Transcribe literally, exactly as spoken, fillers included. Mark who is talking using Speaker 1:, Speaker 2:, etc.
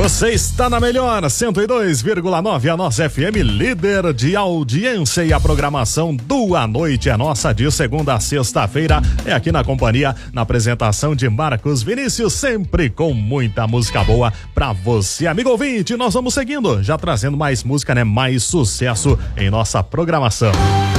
Speaker 1: Você está na melhor cento e dois vírgula nove, a nossa F M, líder de audiência, e a programação do A Noite é nossa, de segunda a sexta-feira, é aqui na companhia, na apresentação de Marcos Vinícius, sempre com muita música boa pra você, amigo ouvinte. Nós vamos seguindo, já trazendo mais música, né? Mais sucesso em nossa programação.